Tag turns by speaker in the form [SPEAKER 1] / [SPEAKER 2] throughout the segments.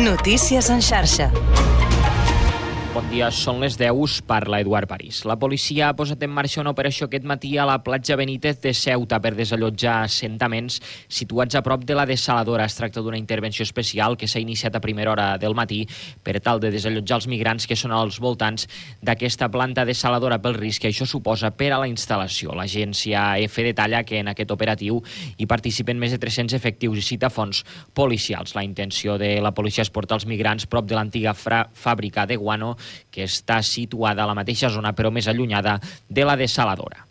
[SPEAKER 1] Notícies en xarxa.
[SPEAKER 2] Bon dia, són les 10, us parla Eduard París. La policia ha posat en marxa una operació aquest matí a la platja Benítez de Ceuta per desallotjar assentaments situats a prop de la dessaladora. Es tracta d'una intervenció especial que s'ha iniciat a primera hora del matí per tal de desallotjar els migrants que són als voltants d'aquesta planta dessaladora pel risc que això suposa per a la instal·lació. L'agència EFE detalla que en aquest operatiu hi participen més de 300 efectius i cita fons policials. La intenció de la policia és portar els migrants prop de l'antiga fàbrica de guano que està situada a la mateixa zona però més allunyada de la dessaladora.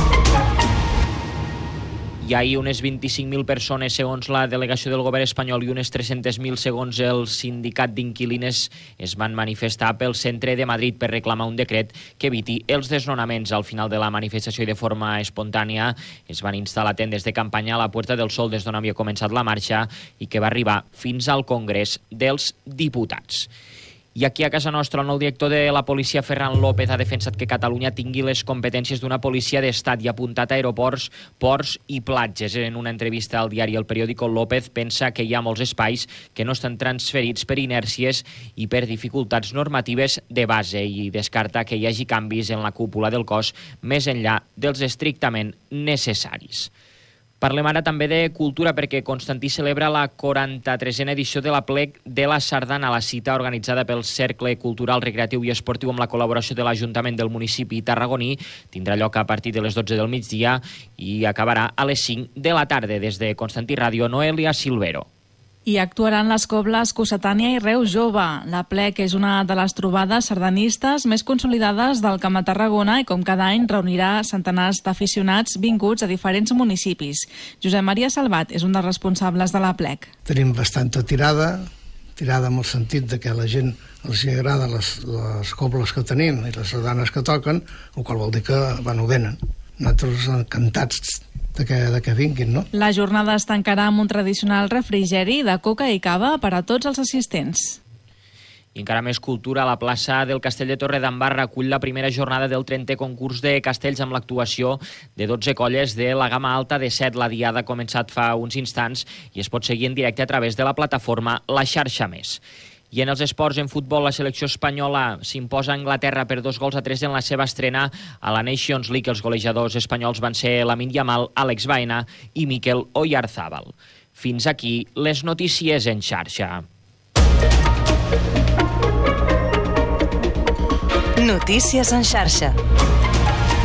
[SPEAKER 2] Hi ha unes 25.000 persones, segons la delegació del govern espanyol, i unes 300.000, segons el sindicat d'inquilines, es van manifestar pel centre de Madrid per reclamar un decret que eviti els desnonaments. Al final de la manifestació i de forma espontània es van instal·lar tendes de campanya a la Puerta del Sol, des d'on havia començat la marxa i que va arribar fins al Congrés dels Diputats. I aquí a casa nostra el nou director de la policia, Ferran López, ha defensat que Catalunya tingui les competències d'una policia d'estat i ha apuntat a aeroports, ports i platges. En una entrevista al diari El Periódico, López pensa que hi ha molts espais que no estan transferits per inèrcies i per dificultats normatives de base i descarta que hi hagi canvis en la cúpula del cos més enllà dels estrictament necessaris. Parlem ara també de cultura perquè Constantí celebra la 43a edició de l'Aplec de la Sardana. La cita organitzada pel Cercle Cultural, Recreatiu i Esportiu amb la col·laboració de l'Ajuntament del municipi tarragoní tindrà lloc a partir de les 12 del migdia i acabarà a les 5 de la tarda. Des de Constantí Ràdio, Noelia Silvero.
[SPEAKER 3] Hi actuaran les cobles Cossetània i Reus Jove. L'Aplec és una de les trobades sardanistes més consolidades del Camp de Tarragona i, com cada any, reunirà centenars d'aficionats vinguts a diferents municipis. Josep Maria Salvat és un dels responsables de l'Aplec.
[SPEAKER 4] Tenim bastanta tirada en el sentit de que a la gent els agrada les cobles que tenim i les sardanes que toquen, el qual vol dir que ho venen. Nosaltres encantats de que vinguin, no?
[SPEAKER 3] La jornada es tancarà amb un tradicional refrigeri de coca i cava per a tots els assistents.
[SPEAKER 2] I encara més cultura, la plaça del Castell de Torredembarra acull la primera jornada del 30è concurs de castells amb l'actuació de 12 colles de la gamma alta de 7. La diada ha començat fa uns instants i es pot seguir en directe a través de la plataforma La Xarxa Més. I en els esports, en futbol, la selecció espanyola s'imposa a Anglaterra per 2-3 en la seva estrena a la Nations League. Els golejadors espanyols van ser Lamine Yamal, Àlex Baena i Mikel Oyarzábal. Fins aquí les notícies en xarxa.
[SPEAKER 1] Notícies en xarxa.